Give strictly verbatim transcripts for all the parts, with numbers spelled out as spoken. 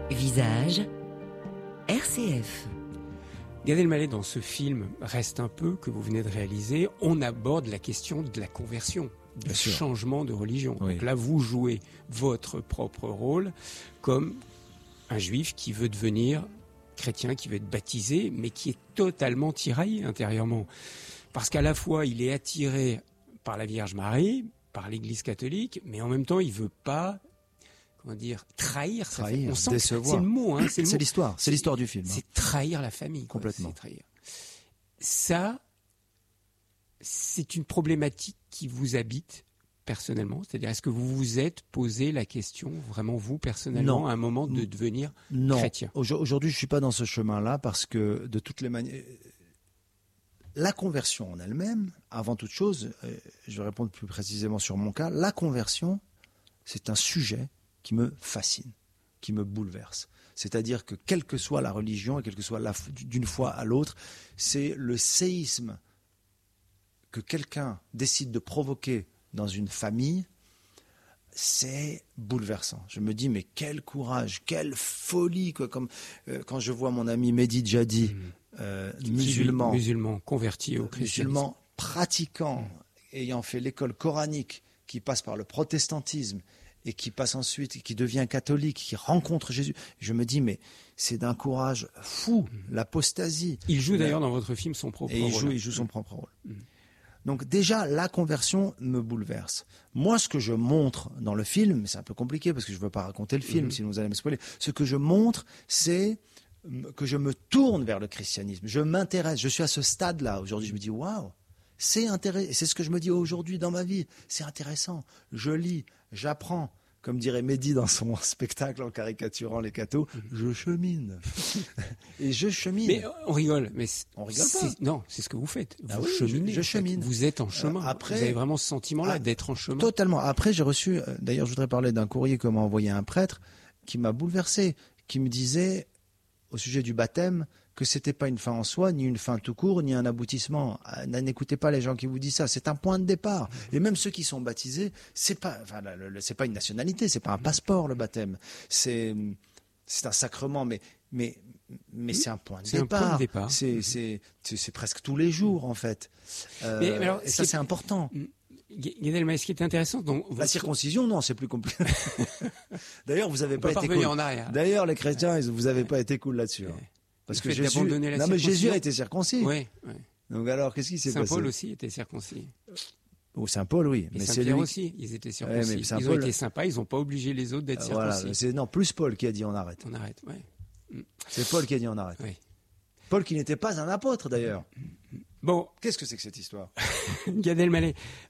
Visage R C F. Gad Elmaleh, dans ce film Reste un peu, que vous venez de réaliser, on aborde la question de la conversion, du changement de religion. Oui. Donc là, vous jouez votre propre rôle comme un juif qui veut devenir chrétien, qui veut être baptisé, mais qui est totalement tiraillé intérieurement. Parce qu'à la fois, il est attiré par la Vierge Marie, par l'Église catholique, mais en même temps, il veut pas, comment dire, trahir. Trahir, on sent décevoir. que c'est le mot, hein, c'est le C'est mot. l'histoire, c'est l'histoire du film. C'est hein. trahir la famille. Quoi, Complètement. c'est trahir. Ça, c'est une problématique qui vous habite personnellement. C'est-à-dire, est-ce que vous vous êtes posé la question, vraiment vous personnellement, Non. à un moment de devenir Non. chrétien? Aujourd'hui, je suis pas dans ce chemin-là parce que de toutes les manières, la conversion en elle-même, avant toute chose, euh, je vais répondre plus précisément sur mon cas, la conversion, c'est un sujet qui me fascine, qui me bouleverse. C'est-à-dire que quelle que soit la religion et quelle que soit la, d'une foi à l'autre, c'est le séisme que quelqu'un décide de provoquer dans une famille, c'est bouleversant. Je me dis, mais quel courage, quelle folie, quoi, comme euh, quand je vois mon ami Mehdi Djadi, mmh. euh, musulman, musulman converti au christianisme, musulman pratiquant, mmh. ayant fait l'école coranique, qui passe par le protestantisme et qui passe ensuite, qui devient catholique, qui rencontre Jésus. Je me dis, mais c'est d'un courage fou, mmh. l'apostasie. Il joue d'ailleurs dans votre film son propre et rôle. Et il joue, il joue son mmh. propre rôle. Mmh. Donc déjà, la conversion me bouleverse. Moi, ce que je montre dans le film, c'est un peu compliqué parce que je ne veux pas raconter le film, mmh. sinon vous allez me spoiler. Ce que je montre, c'est que je me tourne vers le christianisme. Je m'intéresse. Je suis à ce stade-là. Aujourd'hui, je me dis, waouh, c'est intéressant. C'est ce que je me dis aujourd'hui dans ma vie. C'est intéressant. Je lis, j'apprends. Comme dirait Mehdi dans son spectacle en caricaturant les cathos, je chemine. Et je chemine. Mais on rigole, mais on rigole pas. Non, c'est ce que vous faites. Vous ah oui, cheminez. Je, je chemine. Vous êtes en chemin. Euh, après, vous avez vraiment ce sentiment-là ah, d'être en chemin. Totalement. Après, j'ai reçu. D'ailleurs, je voudrais parler d'un courrier que m'a envoyé un prêtre qui m'a bouleversé, qui me disait au sujet du baptême que c'était pas une fin en soi, ni une fin tout court, ni un aboutissement. N'écoutez pas les gens qui vous disent ça. C'est un point de départ. Et même ceux qui sont baptisés, c'est pas, enfin, le, le, c'est pas une nationalité, c'est pas un passeport le baptême. C'est, c'est un sacrement, mais, mais, mais c'est un point de c'est départ. Un point de départ. C'est, c'est, c'est, c'est presque tous les jours en fait. Euh, mais, mais alors, et ça, c'est important. Gad Elmaleh, ce qui est intéressant, donc la votre... circoncision, non, c'est plus compliqué. D'ailleurs, vous avez On pas peut été pas cool. En arrière. D'ailleurs, les chrétiens, vous avez pas été cool là-dessus. Ouais. Hein. Parce Le que Jésus, la non mais Jésus a été circoncis. Oui. oui. Donc alors, qu'est-ce qui s'est Saint passé? Paul aussi était circoncis. Oh, Saint Paul, oui. Et mais Saint c'est Pierre lui... aussi, ils étaient circoncis. Ouais, mais Saint ils Paul... ont été sympas, ils n'ont pas obligé les autres d'être euh, circoncis. Voilà, c'est non plus Paul qui a dit on arrête. On arrête, ouais. C'est Paul qui a dit on arrête. Oui. Paul qui n'était pas un apôtre d'ailleurs. Bon, qu'est-ce que c'est que cette histoire? Gad Elmaleh.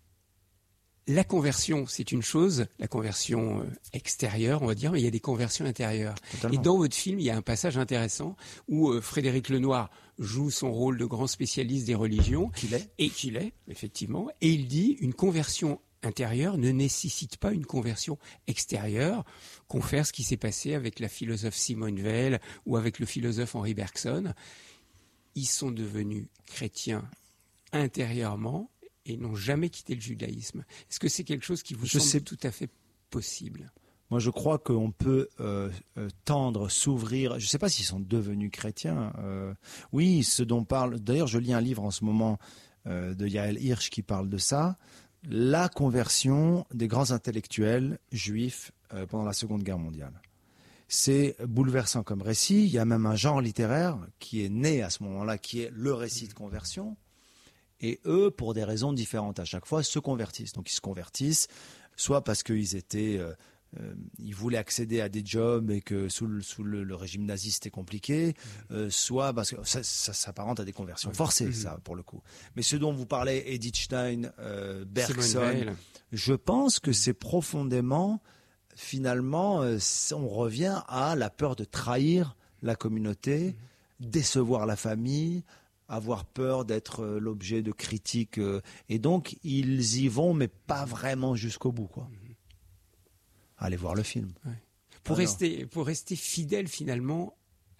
La conversion, c'est une chose, la conversion extérieure, on va dire, mais il y a des conversions intérieures. Totalement. Et dans votre film, il y a un passage intéressant où euh, Frédéric Lenoir joue son rôle de grand spécialiste des religions. Qu'il est. Et qu'il est, effectivement. Et il dit, une conversion intérieure ne nécessite pas une conversion extérieure. Confère ce qui s'est passé avec la philosophe Simone Weil ou avec le philosophe Henri Bergson. Ils sont devenus chrétiens intérieurement et n'ont jamais quitté le judaïsme. Est-ce que c'est quelque chose qui vous je semble sais... tout à fait possible? Moi, je crois qu'on peut euh, euh, tendre, s'ouvrir. Je ne sais pas s'ils sont devenus chrétiens. Euh, oui, ce dont parle... D'ailleurs, je lis un livre en ce moment euh, de Yael Hirsch qui parle de ça. La conversion des grands intellectuels juifs euh, pendant la Seconde Guerre mondiale. C'est bouleversant comme récit. Il y a même un genre littéraire qui est né à ce moment-là, qui est le récit de conversion. Et eux, pour des raisons différentes à chaque fois, se convertissent. Donc ils se convertissent, soit parce qu'ils étaient, euh, euh, ils voulaient accéder à des jobs et que sous le, sous le, le régime nazi c'était compliqué, euh, soit parce que ça, ça s'apparente à des conversions forcées, mmh. ça pour le coup. Mais ce dont vous parlez, Edith Stein, euh, Bergson, je pense que c'est profondément, finalement, euh, on revient à la peur de trahir la communauté, mmh. décevoir la famille, avoir peur d'être euh, l'objet de critiques. Euh, et donc, ils y vont, mais pas vraiment jusqu'au bout, quoi. Mm-hmm. Allez voir le film. Ouais. Pour, rester, pour rester fidèle, finalement,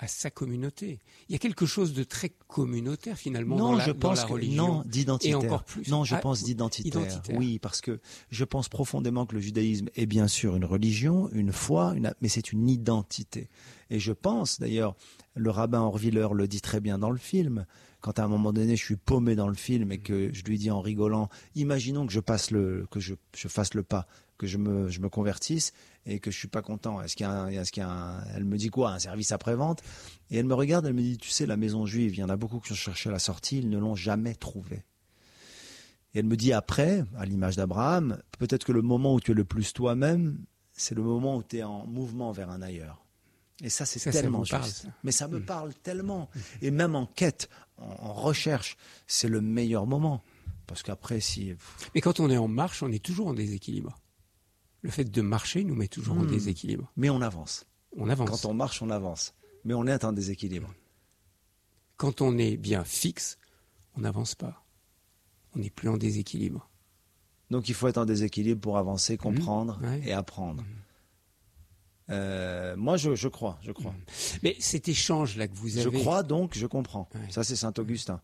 à sa communauté. Il y a quelque chose de très communautaire finalement non, dans la, je dans pense la que, religion. non, d'identitaire. Et encore plus. Non, je Ah, pense d'identitaire. identitaire. Oui, parce que je pense profondément que le judaïsme est bien sûr une religion, une foi, une, mais c'est une identité. Et je pense, d'ailleurs, le rabbin Horviller le dit très bien dans le film, quand à un moment donné je suis paumé dans le film et que je lui dis en rigolant, imaginons que je passe le, que je, je fasse le pas, que je me, je me convertisse et que je suis pas content. Est-ce qu'il y a un, est-ce qu'il y a un, elle me dit quoi, un service après-vente? Et elle me regarde, elle me dit, tu sais, la maison juive, il y en a beaucoup qui ont cherché la sortie, ils ne l'ont jamais trouvée. Et elle me dit après, à l'image d'Abraham, peut-être que le moment où tu es le plus toi-même, c'est le moment où tu es en mouvement vers un ailleurs. Et ça, c'est ça, tellement ça juste. parle, ça. Mais ça me mmh. parle tellement. Et même en quête, en, en recherche, c'est le meilleur moment. Parce qu'après, si... Mais quand on est en marche, on est toujours en déséquilibre. Le fait de marcher nous met toujours mmh. en déséquilibre. Mais on avance. On avance. Quand on marche, on avance. Mais on est en déséquilibre. Quand on est bien fixe, on n'avance pas. On n'est plus en déséquilibre. Donc il faut être en déséquilibre pour avancer, comprendre mmh. ouais. et apprendre. Mmh. Euh, moi, je, je crois, je crois. Mais cet échange-là que vous avez... Je crois donc, je comprends. Ouais. Ça, c'est Saint-Augustin.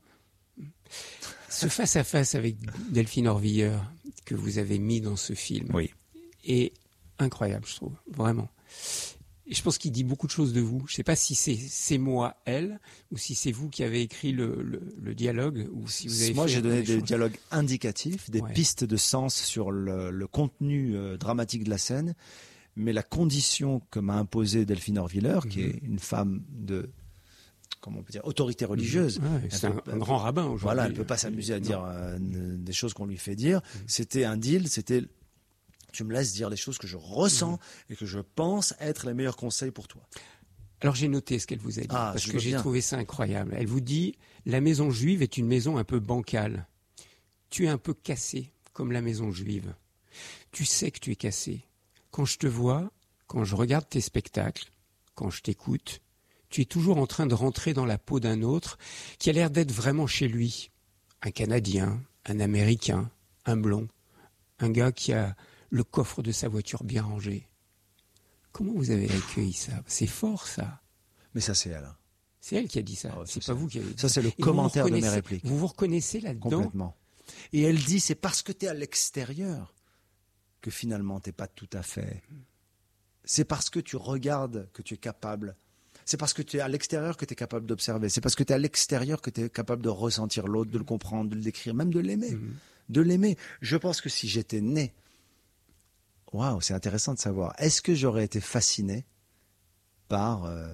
Ce face-à-face avec Delphine Horviller que vous avez mis dans ce film oui. est incroyable, je trouve, vraiment. Et je pense qu'il dit beaucoup de choses de vous. Je ne sais pas si c'est, c'est moi, elle, ou si c'est vous qui avez écrit le, le, le dialogue, ou si vous avez Moi, fait j'ai donné des échange. dialogues indicatifs, des ouais. pistes de sens sur le, le contenu euh, dramatique de la scène. Mais la condition que m'a imposée Delphine Horviller, mmh. qui est une femme de, comment on peut dire, autorité religieuse. Mmh. Ouais, c'est un, peut, un grand rabbin aujourd'hui. Voilà, elle ne peut pas s'amuser à dire euh, des choses qu'on lui fait dire. Mmh. C'était un deal, c'était, tu me laisses dire les choses que je ressens mmh. et que je pense être les meilleurs conseils pour toi. Alors j'ai noté ce qu'elle vous a dit, ah, parce que j'ai bien. trouvé ça incroyable. Elle vous dit, la maison juive est une maison un peu bancale. Tu es un peu cassé, comme la maison juive. Tu sais que tu es cassé. Quand je te vois, quand je regarde tes spectacles, quand je t'écoute, tu es toujours en train de rentrer dans la peau d'un autre qui a l'air d'être vraiment chez lui. Un Canadien, un Américain, un blond, un gars qui a le coffre de sa voiture bien rangé. Comment vous avez accueilli ça? C'est fort, ça. Mais ça, c'est elle. C'est elle qui a dit ça. Oh, c'est pas vous qui avez dit ça. Ça, c'est le Et commentaire de mes répliques. Vous vous reconnaissez là-dedans? Complètement. Et elle dit, c'est parce que tu es à l'extérieur que finalement, tu n'es pas tout à fait... C'est parce que tu regardes que tu es capable. C'est parce que tu es à l'extérieur que tu es capable d'observer. C'est parce que tu es à l'extérieur que tu es capable de ressentir l'autre, de le comprendre, de le décrire, même de l'aimer. Mmh. De l'aimer. Je pense que si j'étais né... Waouh, c'est intéressant de savoir. Est-ce que j'aurais été fasciné par euh,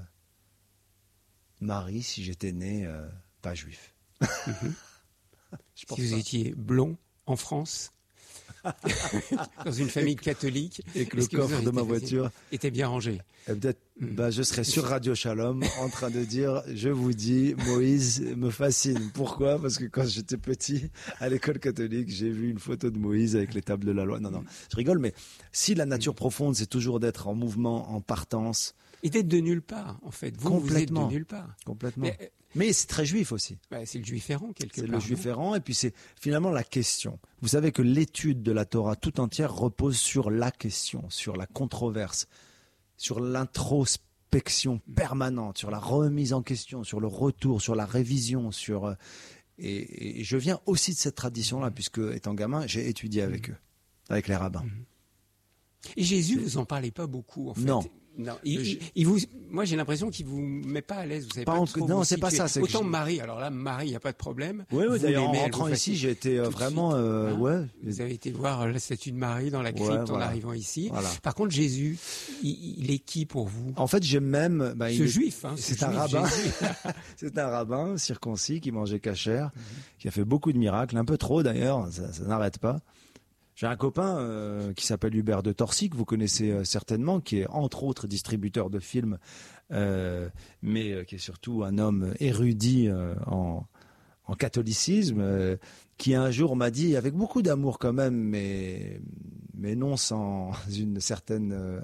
Marie si j'étais né euh, pas juif? Mmh. Je pense si vous pas. étiez blond en France dans une famille catholique et que le que coffre de ma voiture était bien rangé. Peut-être, mmh. bah, je serais sur Radio Shalom en train de dire, je vous dis, Moïse me fascine. Pourquoi? Parce que quand j'étais petit, à l'école catholique, j'ai vu une photo de Moïse avec les tables de la loi. Non, non, je rigole, mais si la nature profonde, c'est toujours d'être en mouvement, en partance. Et d'être de nulle part, en fait. Vous, vous êtes de nulle part. Complètement. Mais, mais c'est très juif aussi. Bah, c'est le juif errant, quelque c'est part. C'est le juif errant, et puis c'est finalement la question. Vous savez que l'étude de la Torah tout entière repose sur la question, sur la controverse, sur l'introspection permanente, sur la remise en question, sur le retour, sur la révision, sur... Et, et je viens aussi de cette tradition-là, puisque, étant gamin, j'ai étudié avec eux, avec les rabbins. Et Jésus, vous en parlez pas beaucoup, en fait. Non. Non, il, il, il vous, moi j'ai l'impression qu'il vous met pas à l'aise. Vous savez pas, pas trop non, c'est pas ça. C'est Autant que je... Marie. Alors là, Marie, il y a pas de problème. Oui, oui. D'ailleurs, en rentrant ici, j'ai été euh, vraiment, suite, euh, hein, ouais. Vous avez été voir la statue de Marie dans la crypte ouais, voilà. en arrivant ici. Voilà. Par contre, Jésus, il, il est qui pour vous? En fait, j'ai même bah, ce il... juif. Hein, c'est ce un juif, rabbin. C'est un rabbin circoncis qui mangeait cachère, mm-hmm. qui a fait beaucoup de miracles, un peu trop d'ailleurs. Ça, ça n'arrête pas. J'ai un copain euh, qui s'appelle Hubert de Torcy, que vous connaissez euh, certainement, qui est entre autres distributeur de films, euh, mais euh, qui est surtout un homme érudit euh, en, en catholicisme, euh, qui un jour m'a dit, avec beaucoup d'amour quand même, mais, mais non sans une certaine euh,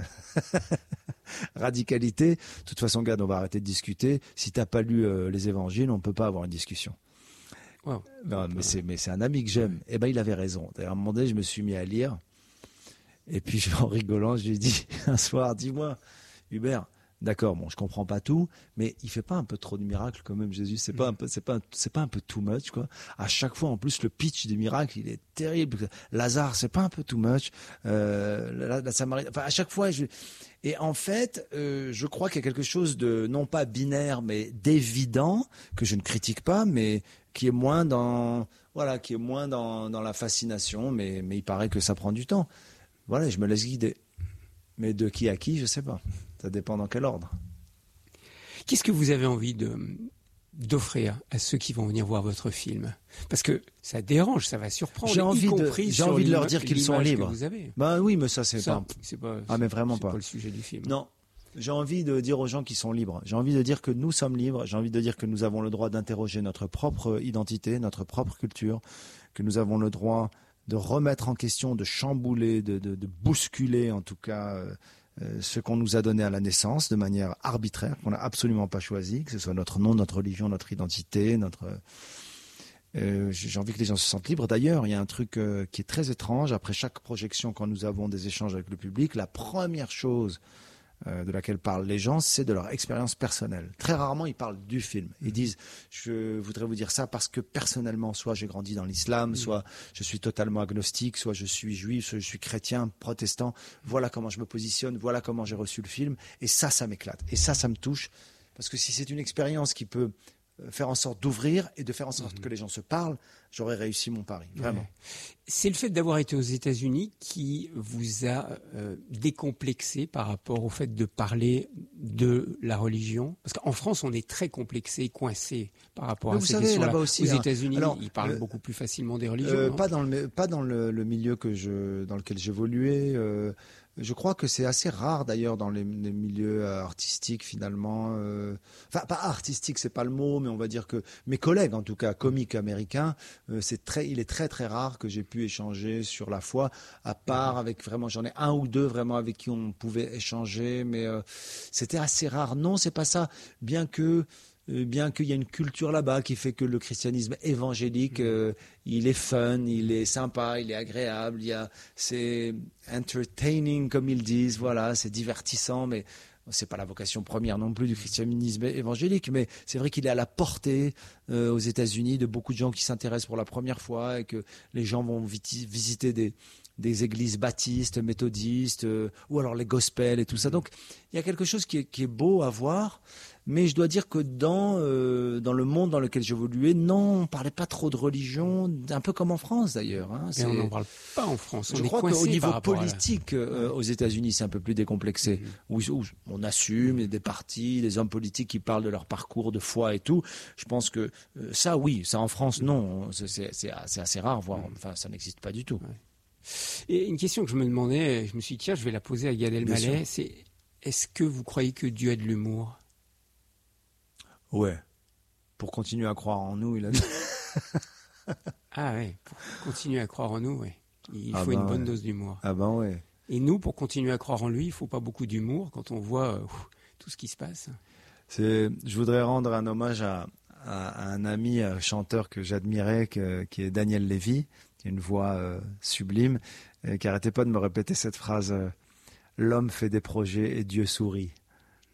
radicalité. De toute façon, Gad, on va arrêter de discuter. Si t'as pas lu euh, les évangiles, on peut pas avoir une discussion. Wow. Non, mais c'est, mais c'est un ami que j'aime. Et eh ben, il avait raison. D'ailleurs, à un moment donné, je me suis mis à lire. Et puis, en rigolant, je lui ai dit un soir, dis-moi, Hubert, D'accord, bon, je comprends pas tout, mais il fait pas un peu trop de miracles quand même, Jésus. C'est pas un peu, c'est pas, c'est pas un peu too much, quoi. À chaque fois, en plus, le pitch des miracles, il est terrible. Lazare, c'est pas un peu too much. Euh, la, la Samaritaine, enfin, à chaque fois, je... et en fait, euh, je crois qu'il y a quelque chose de non pas binaire, mais d'évident que je ne critique pas, mais qui est moins dans, voilà, qui est moins dans, dans la fascination, mais, mais il paraît que ça prend du temps. Voilà, je me laisse guider. Mais de qui à qui, je sais pas. Ça dépend dans quel ordre. Qu'est-ce que vous avez envie de, d'offrir à ceux qui vont venir voir votre film? Parce que ça dérange, ça va surprendre. J'ai envie y de, compris j'ai envie de leur dire qu'ils sont libres. Que vous avez. Ben oui, mais ça c'est ça, pas. C'est pas. Ah mais vraiment c'est pas. pas le sujet du film. Non. J'ai envie de dire aux gens qui sont libres. J'ai envie de dire que nous sommes libres. J'ai envie de dire que nous avons le droit d'interroger notre propre identité, notre propre culture, que nous avons le droit de remettre en question, de chambouler, de, de, de bousculer en tout cas euh, euh, ce qu'on nous a donné à la naissance de manière arbitraire, qu'on n'a absolument pas choisi, que ce soit notre nom, notre religion, notre identité, notre... Euh, j'ai envie que les gens se sentent libres. D'ailleurs, il y a un truc euh, qui est très étrange. Après chaque projection, quand nous avons des échanges avec le public, la première chose euh, de laquelle parlent les gens, c'est de leur expérience personnelle. Très rarement, ils parlent du film. Ils disent, je voudrais vous dire ça parce que personnellement, soit j'ai grandi dans l'islam, mmh. soit je suis totalement agnostique, soit je suis juif, soit je suis chrétien, protestant. Voilà comment je me positionne, voilà comment j'ai reçu le film. Et ça, ça m'éclate. Et ça, ça me touche. Parce que si c'est une expérience qui peut faire en sorte d'ouvrir et de faire en sorte mmh. que les gens se parlent, j'aurais réussi mon pari, vraiment. Ouais. C'est le fait d'avoir été aux États-Unis qui vous a euh, décomplexé par rapport au fait de parler de la religion? Parce qu'en France, on est très complexé, coincé par rapport Mais à vous ces savez, questions-là. là-bas aussi, aux hein. États-Unis, Alors, ils parlent euh, beaucoup plus facilement des religions. Euh, pas dans le pas dans le, le milieu que je dans lequel j'évoluais. Euh, je crois que c'est assez rare d'ailleurs dans les, les milieux artistiques finalement. Euh, enfin, pas artistique, c'est pas le mot, mais on va dire que mes collègues, en tout cas comiques américains, euh, c'est très, il est très très rare que j'ai pu échanger sur la foi. À part avec vraiment, j'en ai un ou deux vraiment avec qui on pouvait échanger, mais euh, c'était assez rare. Non, c'est pas ça. Bien que bien qu'il y a une culture là-bas qui fait que le christianisme évangélique, euh, il est fun, il est sympa, il est agréable, il y a, c'est entertaining comme ils disent, voilà, c'est divertissant, mais c'est pas la vocation première non plus du christianisme évangélique, mais c'est vrai qu'il est à la portée euh, aux États-Unis de beaucoup de gens qui s'intéressent pour la première fois et que les gens vont viti- visiter des des églises baptistes, méthodistes, euh, ou alors les gospels et tout ça. Donc, il y a quelque chose qui est, qui est beau à voir, mais je dois dire que dans, euh, dans le monde dans lequel j'évoluais, non, on ne parlait pas trop de religion, un peu comme en France d'ailleurs. Hein. Mais on n'en parle pas en France. On je est crois qu'au niveau politique, la... euh, aux États-Unis, c'est un peu plus décomplexé, mmh. où, où on assume, il y a des partis, des hommes politiques qui parlent de leur parcours de foi et tout. Je pense que euh, ça, oui, ça en France, non, c'est, c'est, c'est assez rare, voire, enfin, ça n'existe pas du tout. Ouais. Et une question que je me demandais, je me suis dit, tiens, je vais la poser à Gad Elmaleh, c'est est-ce que vous croyez que Dieu a de l'humour? Ouais. Pour continuer à croire en nous, il a... Ah ouais, pour continuer à croire en nous, ouais. Il ah faut ben une bonne ouais. dose d'humour. Ah ben ouais. Et nous, pour continuer à croire en lui, il ne faut pas beaucoup d'humour quand on voit euh, tout ce qui se passe. C'est... Je voudrais rendre un hommage à, à, à un ami, un chanteur que j'admirais, que, qui est Daniel Lévy, qui a une voix euh, sublime, et qui n'arrêtait pas de me répéter cette phrase euh, « L'homme fait des projets et Dieu sourit euh, ».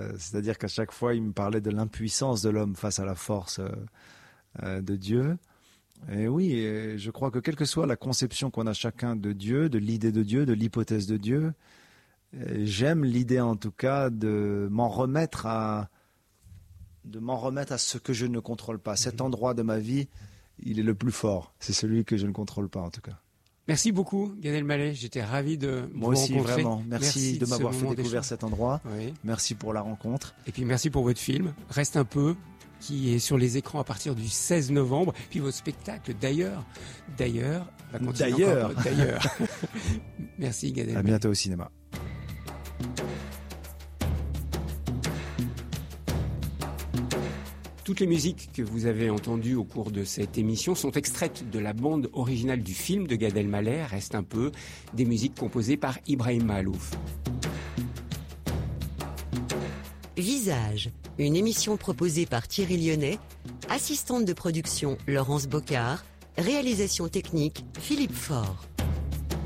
C'est-à-dire qu'à chaque fois, il me parlait de l'impuissance de l'homme face à la force euh, euh, de Dieu. Et oui, et je crois que quelle que soit la conception qu'on a chacun de Dieu, de l'idée de Dieu, de l'hypothèse de Dieu, j'aime l'idée en tout cas de m'en remettre à, de m'en remettre à ce que je ne contrôle pas. Cet endroit de ma vie, il est le plus fort. C'est celui que je ne contrôle pas, en tout cas. Merci beaucoup, Gad Elmaleh. J'étais ravi de vous Moi aussi, rencontrer. vraiment. Merci, merci de, de m'avoir fait découvrir cet endroit. Oui. Merci pour la rencontre. Et puis, merci pour votre film. Reste un peu, qui est sur les écrans à partir du seize novembre. Puis votre spectacle, d'ailleurs, d'ailleurs, va continuer D'ailleurs. encore. D'ailleurs. Merci, Gad Elmaleh. À bientôt au cinéma. Toutes les musiques que vous avez entendues au cours de cette émission sont extraites de la bande originale du film de Gad Elmaleh, Reste un peu, des musiques composées par Ibrahim Mahalouf. Visage, une émission proposée par Thierry Lyonnais, assistante de production Laurence Bocard, réalisation technique Philippe Faure.